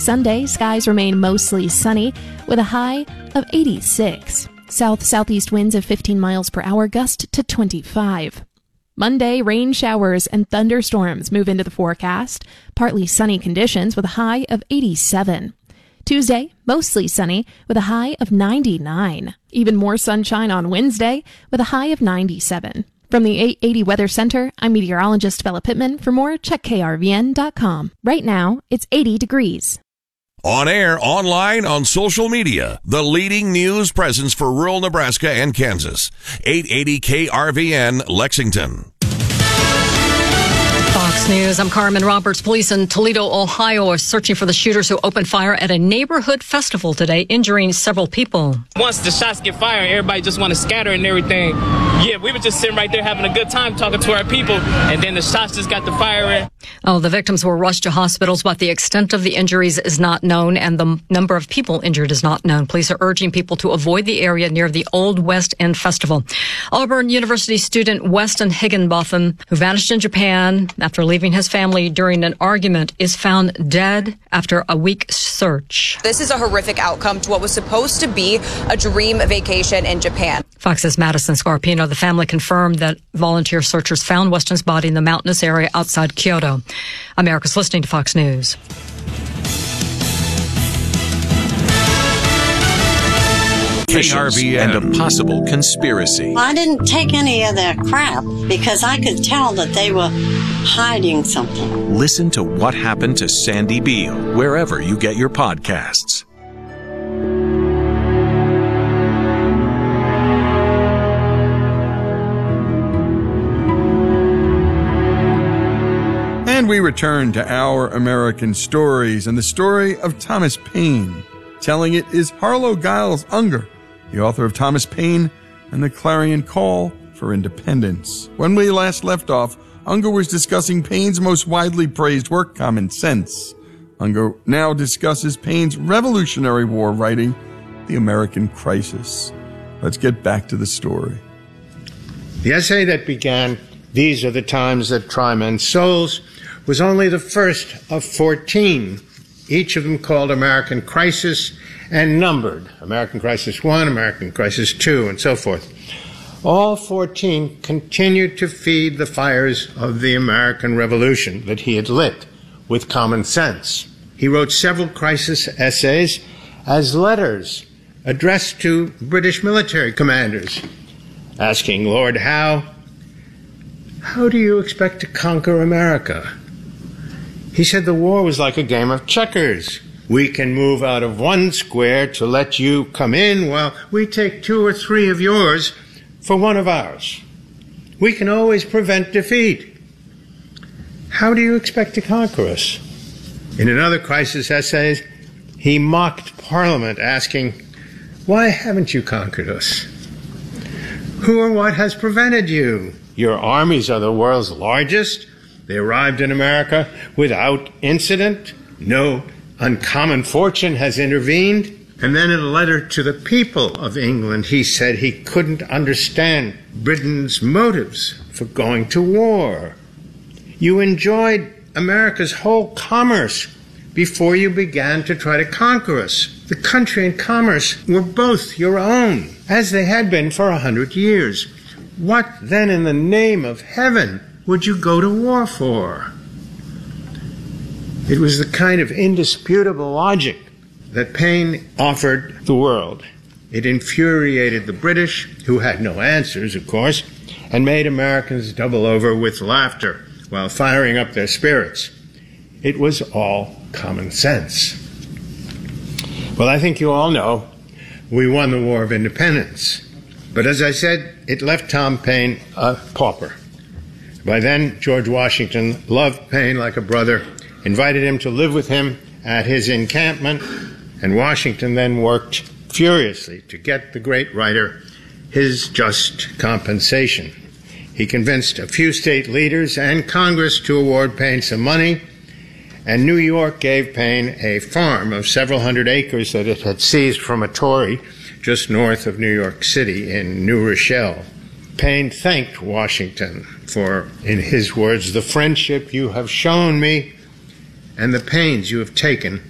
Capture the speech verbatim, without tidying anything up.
Sunday, skies remain mostly sunny with a high of eighty-six. South-southeast winds of fifteen miles per hour gust to twenty-five. Monday, rain showers and thunderstorms move into the forecast. Partly sunny conditions with a high of eighty-seven. Tuesday, mostly sunny with a high of ninety-nine. Even more sunshine on Wednesday with a high of ninety-seven. From the eight eighty Weather Center, I'm meteorologist Bella Pittman. For more, check K R V N dot com. Right now, it's eighty degrees. On air, online, on social media, the leading news presence for rural Nebraska and Kansas. eight eighty K R V N, Lexington. Fox News, I'm Carmen Roberts. Police in Toledo, Ohio are searching for the shooters who opened fire at a neighborhood festival today, injuring several people. Once the shots get fired, everybody just want to scatter and everything. Yeah, we were just sitting right there having a good time talking to our people, and then the shots just got the firing. Oh, the victims were rushed to hospitals, but the extent of the injuries is not known, and the number of people injured is not known. Police are urging people to avoid the area near the Old West End Festival. Auburn University student Weston Higginbotham, who vanished in Japan after leaving his family during an argument, is found dead after a week search. This is a horrific outcome to what was supposed to be a dream vacation in Japan. Fox's Madison Scarpino. The family confirmed that volunteer searchers found Weston's body in the mountainous area outside Kyoto. America's listening to Fox News. K R V N and a possible conspiracy. I didn't take any of that crap because I could tell that they were hiding something. Listen to What Happened to Sandy Beale wherever you get your podcasts. And we return to Our American Stories and the story of Thomas Paine. Telling it is Harlow Giles Unger, the author of Thomas Paine and the Clarion Call for Independence. When we last left off, Unger was discussing Paine's most widely praised work, Common Sense. Unger now discusses Paine's Revolutionary War writing, The American Crisis. Let's get back to the story. The essay that began, "These are the times that try men's souls," was only the first of fourteen, each of them called American Crisis and numbered, American Crisis one, American Crisis two, and so forth. All fourteen continued to feed the fires of the American Revolution that he had lit with common sense. He wrote several crisis essays as letters addressed to British military commanders, asking Lord Howe, "How do you expect to conquer America?" He said the war was like a game of checkers. We can move out of one square to let you come in while we take two or three of yours for one of ours. We can always prevent defeat. How do you expect to conquer us? In another crisis essay, he mocked Parliament, asking, "Why haven't you conquered us? Who or what has prevented you? Your armies are the world's largest. They arrived in America without incident. No uncommon fortune has intervened." And then in a letter to the people of England, he said he couldn't understand Britain's motives for going to war. You enjoyed America's whole commerce before you began to try to conquer us. The country and commerce were both your own, as they had been for a hundred years. What then in the name of heaven would you go to war for? It was the kind of indisputable logic that Paine offered the world. It infuriated the British, who had no answers, of course, and made Americans double over with laughter while firing up their spirits. It was all common sense. Well, I think you all know we won the War of Independence. But as I said, it left Tom Paine a pauper. By then, George Washington loved Paine like a brother, invited him to live with him at his encampment, and Washington then worked furiously to get the great writer his just compensation. He convinced a few state leaders and Congress to award Paine some money, and New York gave Paine a farm of several hundred acres that it had seized from a Tory just north of New York City in New Rochelle. Paine thanked Washington for, in his words, the friendship you have shown me and the pains you have taken